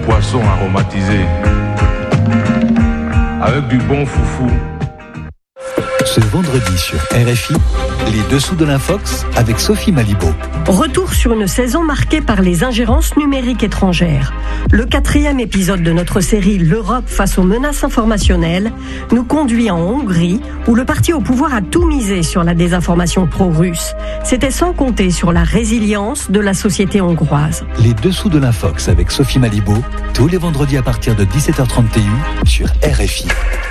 Poisson aromatisé avec du bon foufou. Ce vendredi sur RFI, les dessous de l'Infox avec Sophie Malibaud. Retour sur une saison marquée par les ingérences numériques étrangères. Le 4e épisode de notre série L'Europe face aux menaces informationnelles nous conduit en Hongrie où le parti au pouvoir a tout misé sur la désinformation pro-russe. C'était sans compter sur la résilience de la société hongroise. Les dessous de l'Infox avec Sophie Malibaud, tous les vendredis à partir de 17h30 TU sur RFI.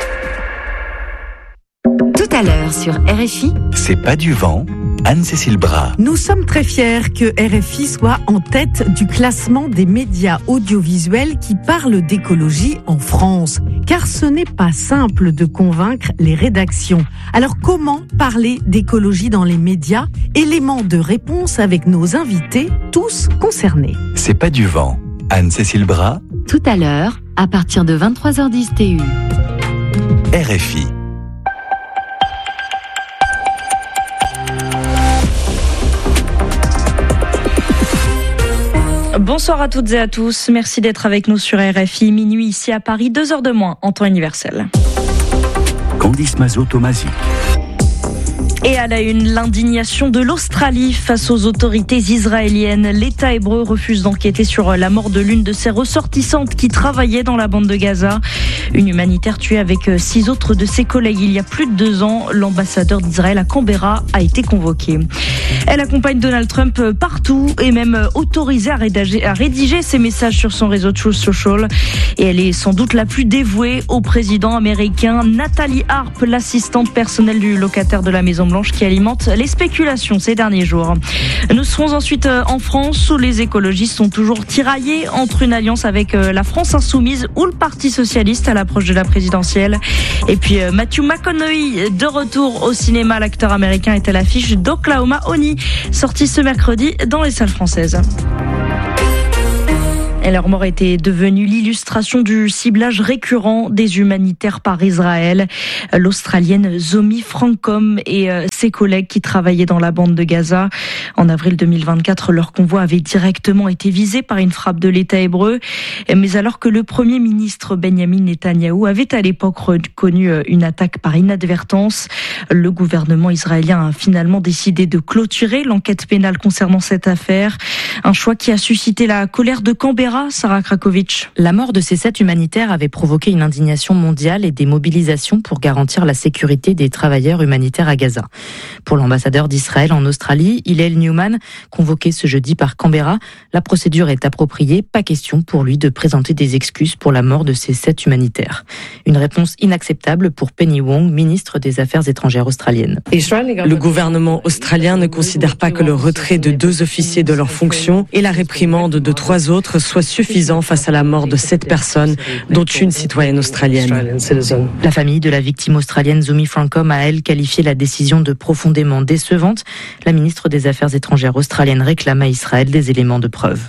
Tout à l'heure sur RFI. C'est pas du vent, Anne-Cécile Bras. Nous sommes très fiers que RFI soit en tête du classement des médias audiovisuels qui parlent d'écologie en France. Car ce n'est pas simple de convaincre les rédactions. Alors comment parler d'écologie dans les médias ? Élément de réponse avec nos invités, tous concernés. C'est pas du vent, Anne-Cécile Bras. Tout à l'heure, à partir de 23h10 TU. RFI. Bonsoir à toutes et à tous, merci d'être avec nous sur RFI, minuit ici à Paris, 2h de moins en temps universel. Candice Mazot-Tomasi. Et à la une, l'indignation de l'Australie face aux autorités israéliennes. L'État hébreu refuse d'enquêter sur la mort de l'une de ses ressortissantes qui travaillait dans la bande de Gaza. Une humanitaire tuée avec 6 autres de ses collègues il y a plus de 2 ans. L'ambassadeur d'Israël à Canberra a été convoqué. Elle accompagne Donald Trump partout et même autorisée à rédiger ses messages sur son réseau Truth Social. Et elle est sans doute la plus dévouée au président américain. Nathalie Harpe, l'assistante personnelle du locataire de la Maison-Blanche, qui alimente les spéculations ces derniers jours. Nous serons ensuite en France où les écologistes sont toujours tiraillés entre une alliance avec la France Insoumise ou le Parti Socialiste à l'approche de la présidentielle. Et puis Matthew McConaughey de retour au cinéma. L'acteur américain est à l'affiche d'Oklahoma Honey, sorti ce mercredi dans les salles françaises. Et leur mort était devenue l'illustration du ciblage récurrent des humanitaires par Israël. L'Australienne Zomi Francom et ses collègues qui travaillaient dans la bande de Gaza. En avril 2024, leur convoi avait directement été visé par une frappe de l'État hébreu. Mais alors que le Premier ministre Benjamin Netanyahou avait à l'époque reconnu une attaque par inadvertance, le gouvernement israélien a finalement décidé de clôturer l'enquête pénale concernant cette affaire. Un choix qui a suscité la colère de Canberra. Sarah Krakovic. La mort de ces 7 humanitaires avait provoqué une indignation mondiale et des mobilisations pour garantir la sécurité des travailleurs humanitaires à Gaza. Pour l'ambassadeur d'Israël en Australie, Hillel Newman, convoqué ce jeudi par Canberra, la procédure est appropriée, pas question pour lui de présenter des excuses pour la mort de ces 7 humanitaires. Une réponse inacceptable pour Penny Wong, ministre des Affaires étrangères australienne. Le gouvernement australien ne considère pas que le retrait de 2 officiers de leurs fonctions et la réprimande de 3 autres soit suffisant face à la mort de 7 personnes, dont une citoyenne australienne. La famille de la victime australienne Zomi Francom a, elle, qualifié la décision de profondément décevante. La ministre des Affaires étrangères australienne réclame à Israël des éléments de preuve.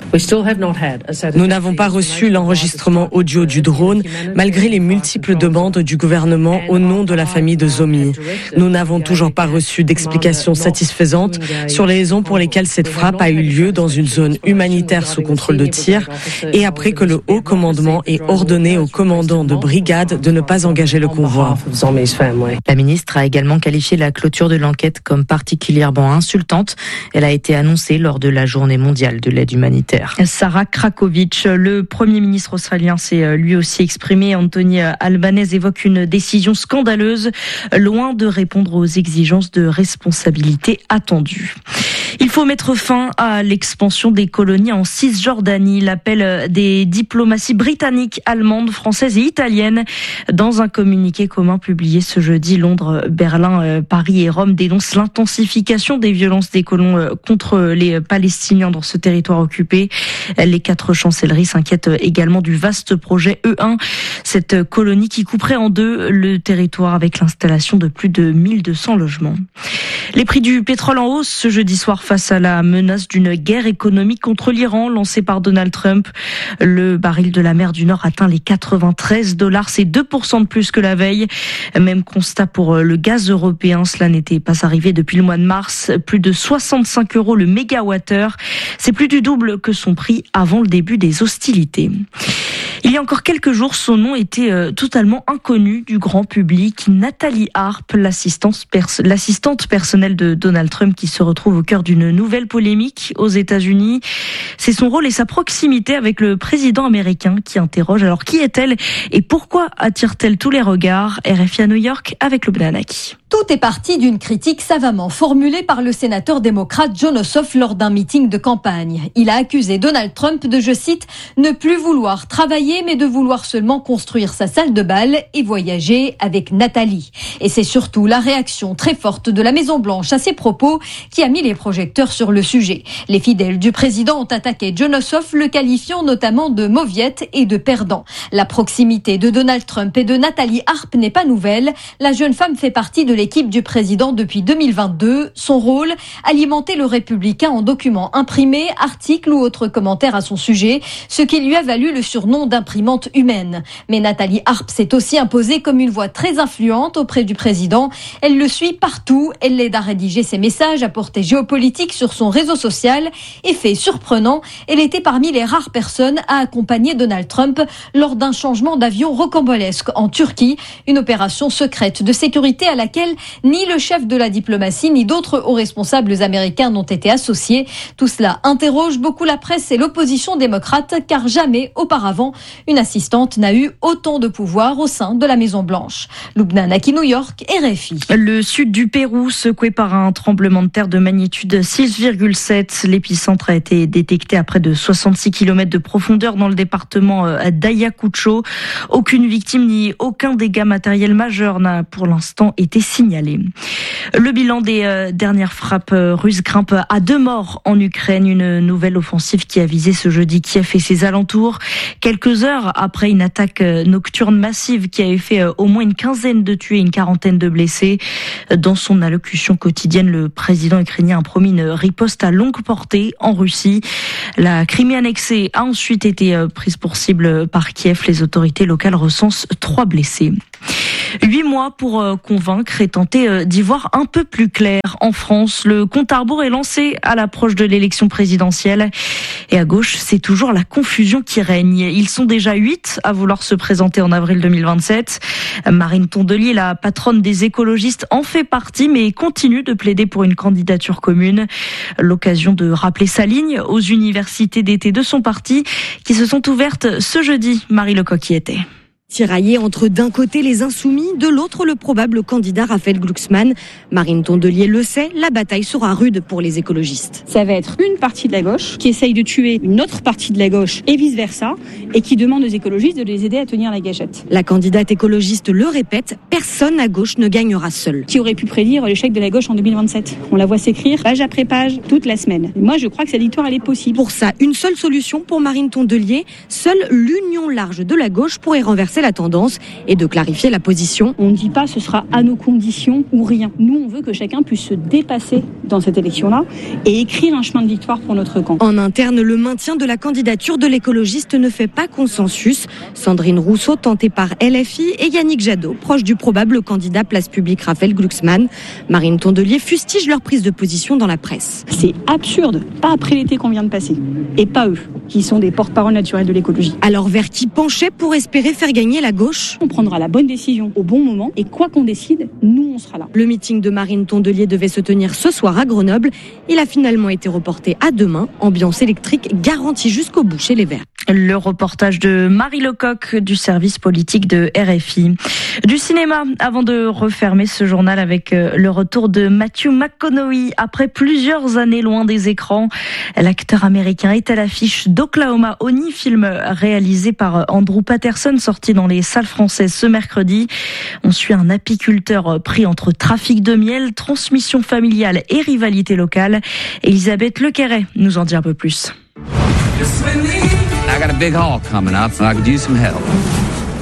Nous n'avons pas reçu l'enregistrement audio du drone, malgré les multiples demandes du gouvernement au nom de la famille de Zomi. Nous n'avons toujours pas reçu d'explications satisfaisantes sur les raisons pour lesquelles cette frappe a eu lieu dans une zone humanitaire sous contrôle de tir, et après que le haut commandement ait ordonné aux commandants de brigade de ne pas engager le convoi. La ministre a également qualifié la clôture de l'enquête comme particulièrement insultante. Elle a été annoncée lors de la journée mondiale de l'aide humanitaire. Sarah Krakovic, le Premier ministre australien s'est lui aussi exprimé. Anthony Albanese évoque une décision scandaleuse, loin de répondre aux exigences de responsabilité attendues. Il faut mettre fin à l'expansion des colonies en Cisjordanie. L'appel des diplomaties britanniques, allemandes, françaises et italiennes. Dans un communiqué commun publié ce jeudi, Londres, Berlin, Paris et Rome dénoncent l'intensification des violences des colons contre les Palestiniens dans ce territoire occupé. Les 4 chancelleries s'inquiètent également du vaste projet E1, cette colonie qui couperait en 2 le territoire avec l'installation de plus de 1200 logements. Les prix du pétrole en hausse ce jeudi soir victoire face à la menace d'une guerre économique contre l'Iran lancée par Donald Trump. Le baril de la mer du Nord atteint les $93, c'est 2% de plus que la veille. Même constat pour le gaz européen, cela n'était pas arrivé depuis le mois de mars. Plus de 65 € le mégawattheure, c'est plus du double que son prix avant le début des hostilités. Il y a encore quelques jours, son nom était totalement inconnu du grand public. Nathalie Arp, l'assistante personnelle de Donald Trump, qui se retrouve au cœur d'une nouvelle polémique aux États-Unis. C'est son rôle et sa proximité avec le président américain qui interroge. Alors, qui est-elle et pourquoi attire-t-elle tous les regards? RFI à New York avec Lubna Anaki. Tout est parti d'une critique savamment formulée par le sénateur démocrate Jon Ossoff lors d'un meeting de campagne. Il a accusé Donald Trump de, je cite, ne plus vouloir travailler mais de vouloir seulement construire sa salle de bal et voyager avec Nathalie. Et c'est surtout la réaction très forte de la Maison-Blanche à ces propos qui a mis les projecteurs sur le sujet. Les fidèles du président ont attaqué Jon Ossoff, le qualifiant notamment de mauviette et de perdant. La proximité de Donald Trump et de Nathalie Arp n'est pas nouvelle. La jeune femme fait partie de l'équipe du président depuis 2022. Son rôle, alimenter le républicain en documents imprimés, articles ou autres commentaires à son sujet, ce qui lui a valu le surnom d'imprimante humaine. Mais Nathalie Arp s'est aussi imposée comme une voix très influente auprès du président. Elle le suit partout, elle l'aide à rédiger ses messages à portée géopolitique sur son réseau social. Et fait surprenant, elle était parmi les rares personnes à accompagner Donald Trump lors d'un changement d'avion rocambolesque en Turquie, une opération secrète de sécurité à laquelle ni le chef de la diplomatie ni d'autres hauts responsables américains n'ont été associés. Tout cela interroge beaucoup la presse et l'opposition démocrate, car jamais auparavant une assistante n'a eu autant de pouvoir au sein de la Maison-Blanche. Lubna Anaki, New York, RFI. Le sud du Pérou secoué par un tremblement de terre de magnitude 6,7. L'épicentre a été détecté à près de 66 km de profondeur dans le département d'Ayacucho. Aucune victime ni aucun dégât matériel majeur n'a pour l'instant été signalé. Le bilan des dernières frappes russes grimpe à 2 morts en Ukraine. Une nouvelle offensive qui a visé ce jeudi Kiev et ses alentours. Quelques heures après une attaque nocturne massive qui avait fait au moins une quinzaine de tués et une quarantaine de blessés. Dans son allocution quotidienne, le président ukrainien a promis une riposte à longue portée en Russie. La Crimée annexée a ensuite été prise pour cible par Kiev. Les autorités locales recensent 3 blessés. 8 mois pour convaincre et tenter d'y voir un peu plus clair. En France, le compte à rebours est lancé à l'approche de l'élection présidentielle. Et à gauche, c'est toujours la confusion qui règne. Ils sont déjà 8 à vouloir se présenter en avril 2027. Marine Tondelier, la patronne des écologistes, en fait partie, mais continue de plaider pour une candidature commune. L'occasion de rappeler sa ligne aux universités d'été de son parti qui se sont ouvertes ce jeudi. Marie Lecoq y était. Tiraillé entre d'un côté les insoumis, de l'autre le probable candidat Raphaël Glucksmann. Marine Tondelier le sait, la bataille sera rude pour les écologistes. Ça va être une partie de la gauche qui essaye de tuer une autre partie de la gauche et vice-versa, et qui demande aux écologistes de les aider à tenir la gâchette. La candidate écologiste le répète, personne à gauche ne gagnera seul. Qui aurait pu prédire l'échec de la gauche en 2027 ? On la voit s'écrire page après page toute la semaine. Et moi je crois que cette victoire elle est possible. Pour ça, une seule solution pour Marine Tondelier, seule l'union large de la gauche pourrait renverser la tendance et de clarifier la position. On ne dit pas ce sera à nos conditions ou rien. Nous, on veut que chacun puisse se dépasser dans cette élection-là et écrire un chemin de victoire pour notre camp. En interne, le maintien de la candidature de l'écologiste ne fait pas consensus. Sandrine Rousseau, tentée par LFI, et Yannick Jadot, proche du probable candidat Place Publique Raphaël Glucksmann. Marine Tondelier fustige leur prise de position dans la presse. C'est absurde, pas après l'été qu'on vient de passer, et pas eux, qui sont des porte-parole naturels de l'écologie. Alors vers qui pencher pour espérer faire gagner la gauche ? On prendra la bonne décision au bon moment et quoi qu'on décide, nous on sera là. Le meeting de Marine Tondelier devait se tenir ce soir à Grenoble. Il a finalement été reporté à demain. Ambiance électrique garantie jusqu'au bout chez les Verts. Le reportage de Marie Lecoq du service politique de RFI. Du cinéma, avant de refermer ce journal avec le retour de Matthew McConaughey. Après plusieurs années loin des écrans, l'acteur américain est à l'affiche d'Oklahoma Honey, film réalisé par Andrew Patterson, sorti dans les salles françaises ce mercredi. On suit un apiculteur pris entre trafic de miel, transmission familiale et rivalité locale. Elisabeth Lequeret nous en dit un peu plus. I got a big haul coming up and I could use some help.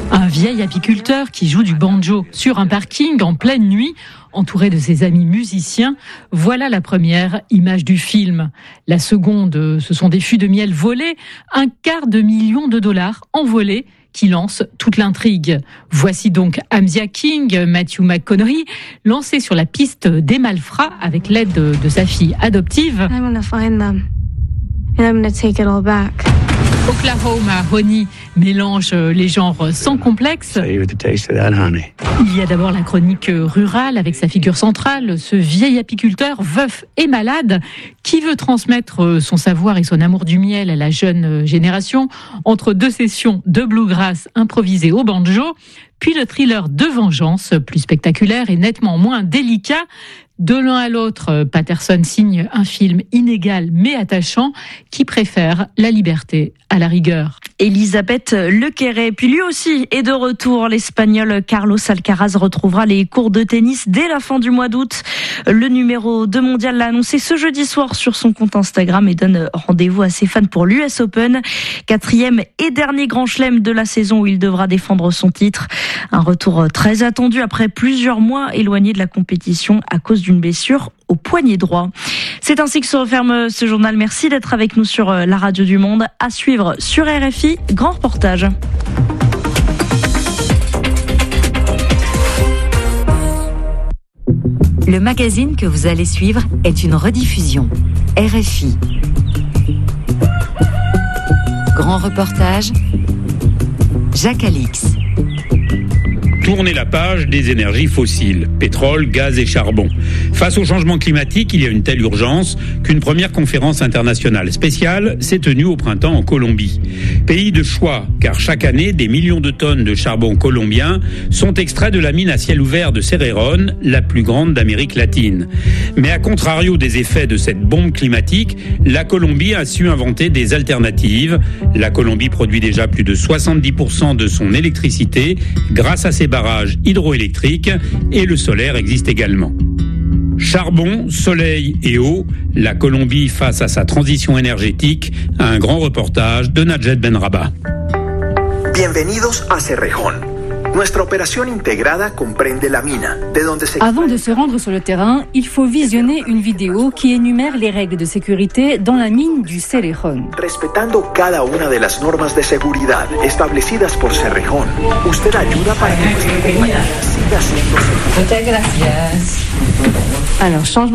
Un vieil apiculteur qui joue du banjo sur un parking en pleine nuit, entouré de ses amis musiciens. Voilà la première image du film. La seconde, ce sont des fûts de miel volés, $250 000 envolés qui lance toute l'intrigue. Voici donc Amzia King, Matthew McConaughey, lancé sur la piste des malfrats avec l'aide de sa fille adoptive. I'm gonna find them and I'm gonna take it all back. Oklahoma Honey mélange les genres sans complexe. Il y a d'abord la chronique rurale avec sa figure centrale, ce vieil apiculteur veuf et malade qui veut transmettre son savoir et son amour du miel à la jeune génération entre deux sessions de bluegrass improvisées au banjo, puis le thriller de vengeance, plus spectaculaire et nettement moins délicat. De l'un à l'autre, Patterson signe un film inégal mais attachant qui préfère la liberté à la rigueur. Elisabeth Lequerret, puis lui aussi est de retour. L'Espagnol Carlos Alcaraz retrouvera les cours de tennis dès la fin du mois d'août. Le numéro 2 mondial l'a annoncé ce jeudi soir sur son compte Instagram et donne rendez-vous à ses fans pour l'US Open. 4e et dernier grand chelem de la saison où il devra défendre son titre. Un retour très attendu après plusieurs mois éloigné de la compétition à cause d'une blessure au poignet droit. C'est ainsi que se referme ce journal. Merci d'être avec nous sur la radio du Monde. À suivre sur RFI, grand reportage. Le magazine que vous allez suivre est une rediffusion. RFI. Grand reportage, Jacques Alix. Tourner la page des énergies fossiles, pétrole, gaz et charbon. Face au changement climatique, il y a une telle urgence qu'une première conférence internationale spéciale s'est tenue au printemps en Colombie. Pays de choix, car chaque année, des millions de tonnes de charbon colombien sont extraits de la mine à ciel ouvert de Cerrejón, la plus grande d'Amérique latine. Mais à contrario des effets de cette bombe climatique, la Colombie a su inventer des alternatives. La Colombie produit déjà plus de 70% de son électricité grâce à ses barrages hydroélectriques et le solaire existe également. Charbon, soleil et eau, la Colombie face à sa transition énergétique, un grand reportage de Najet Benrabah. Bienvenidos a Cerrejón. Nuestra operación integrada comprende la mina, de donde se... Avant de se rendre sur le terrain, il faut visionner une vidéo qui énumère les règles de sécurité dans la mine du Cerrejón. Respetando cada una de las normas de seguridad establecidas por Cerrejón, usted ayuda para que nuestra compañía siga siendo segura. Muchas gracias. Alors, changement